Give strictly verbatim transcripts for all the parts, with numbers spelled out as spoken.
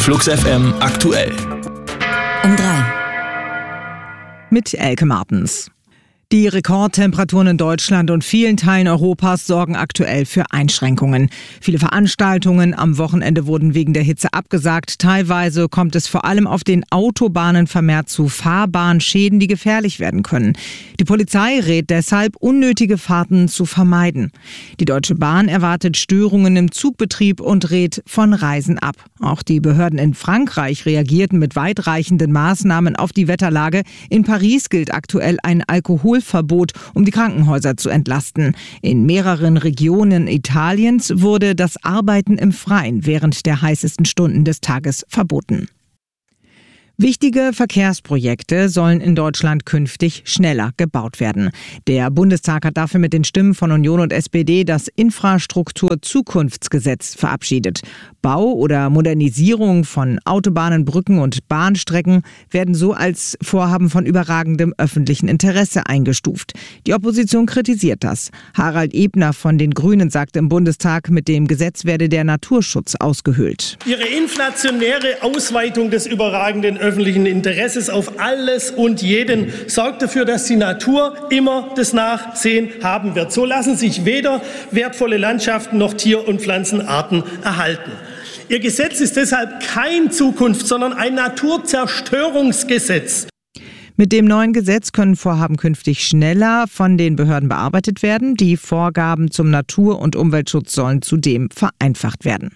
Flux F M aktuell. Um drei. Mit Elke Martens. Die Rekordtemperaturen in Deutschland und vielen Teilen Europas sorgen aktuell für Einschränkungen. Viele Veranstaltungen am Wochenende wurden wegen der Hitze abgesagt. Teilweise kommt es vor allem auf den Autobahnen vermehrt zu Fahrbahnschäden, die gefährlich werden können. Die Polizei rät deshalb, unnötige Fahrten zu vermeiden. Die Deutsche Bahn erwartet Störungen im Zugbetrieb und rät von Reisen ab. Auch die Behörden in Frankreich reagierten mit weitreichenden Maßnahmen auf die Wetterlage. In Paris gilt aktuell ein Alkohol Verbot, um die Krankenhäuser zu entlasten. In mehreren Regionen Italiens wurde das Arbeiten im Freien während der heißesten Stunden des Tages verboten. Wichtige Verkehrsprojekte sollen in Deutschland künftig schneller gebaut werden. Der Bundestag hat dafür mit den Stimmen von Union und S P D das Infrastrukturzukunftsgesetz verabschiedet. Bau oder Modernisierung von Autobahnen, Brücken und Bahnstrecken werden so als Vorhaben von überragendem öffentlichen Interesse eingestuft. Die Opposition kritisiert das. Harald Ebner von den Grünen sagte im Bundestag, mit dem Gesetz werde der Naturschutz ausgehöhlt. Ihre inflationäre Ausweitung des überragenden öffentlichen Interesses auf alles und jeden sorgt dafür, dass die Natur immer das Nachsehen haben wird. So lassen sich weder wertvolle Landschaften noch Tier- und Pflanzenarten erhalten. Ihr Gesetz ist deshalb kein Zukunfts-, sondern ein Naturzerstörungsgesetz. Mit dem neuen Gesetz können Vorhaben künftig schneller von den Behörden bearbeitet werden. Die Vorgaben zum Natur- und Umweltschutz sollen zudem vereinfacht werden.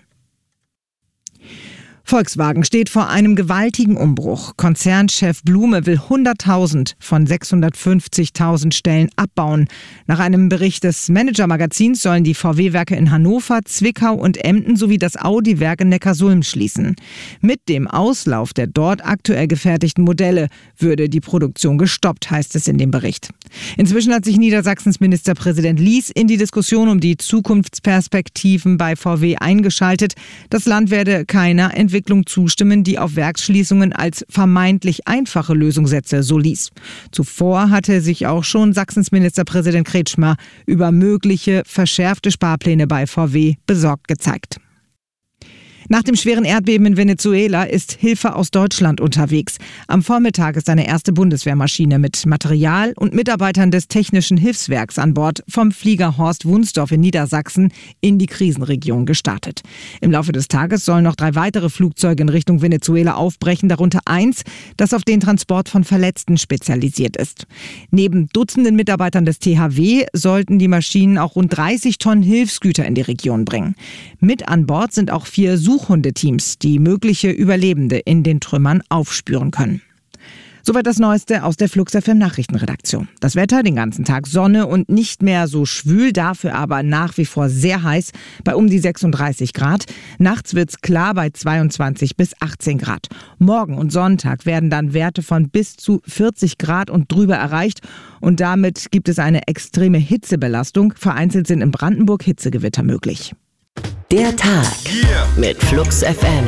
Volkswagen steht vor einem gewaltigen Umbruch. Konzernchef Blume will hunderttausend von sechshundertfünfzigtausend Stellen abbauen. Nach einem Bericht des Manager-Magazins sollen die V W-Werke in Hannover, Zwickau und Emden sowie das Audi-Werk in Neckarsulm schließen. Mit dem Auslauf der dort aktuell gefertigten Modelle würde die Produktion gestoppt, heißt es in dem Bericht. Inzwischen hat sich Niedersachsens Ministerpräsident Lies in die Diskussion um die Zukunftsperspektiven bei V W eingeschaltet. Das Land werde keiner Entwicklung zustimmen, die auf Werksschließungen als vermeintlich einfache Lösung setze, so Lies. Zuvor hatte sich auch schon Sachsens Ministerpräsident Kretschmer über mögliche verschärfte Sparpläne bei V W besorgt gezeigt. Nach dem schweren Erdbeben in Venezuela ist Hilfe aus Deutschland unterwegs. Am Vormittag ist eine erste Bundeswehrmaschine mit Material und Mitarbeitern des Technischen Hilfswerks an Bord vom Flieger Horst Wunsdorf in Niedersachsen in die Krisenregion gestartet. Im Laufe des Tages sollen noch drei weitere Flugzeuge in Richtung Venezuela aufbrechen, darunter eins, das auf den Transport von Verletzten spezialisiert ist. Neben Dutzenden Mitarbeitern des T H W sollten die Maschinen auch rund dreißig Tonnen Hilfsgüter in die Region bringen. Mit an Bord sind auch vier Suchhundeteams, die mögliche Überlebende in den Trümmern aufspüren können. Soweit das Neueste aus der Flux F M Nachrichtenredaktion. Das Wetter, den ganzen Tag Sonne und nicht mehr so schwül, dafür aber nach wie vor sehr heiß bei um die sechsunddreißig Grad. Nachts wird's klar bei zweiundzwanzig bis achtzehn Grad. Morgen und Sonntag werden dann Werte von bis zu vierzig Grad und drüber erreicht. Und damit gibt es eine extreme Hitzebelastung. Vereinzelt sind in Brandenburg Hitzegewitter möglich. Der Tag mit Flux F M.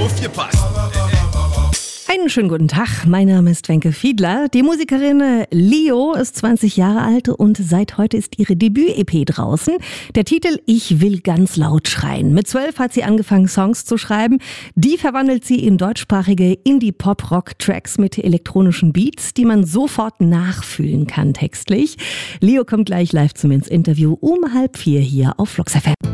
Einen schönen guten Tag, mein Name ist Wenke Fiedler. Die Musikerin Lio ist zwanzig Jahre alt und seit heute ist ihre Debüt-E P draußen. Der Titel Ich will ganz laut schreien. Mit zwölf hat sie angefangen, Songs zu schreiben. Die verwandelt sie in deutschsprachige Indie-Pop-Rock-Tracks mit elektronischen Beats, die man sofort nachfühlen kann textlich. Lio kommt gleich live zu mir ins Interview um halb vier hier auf Flux F M.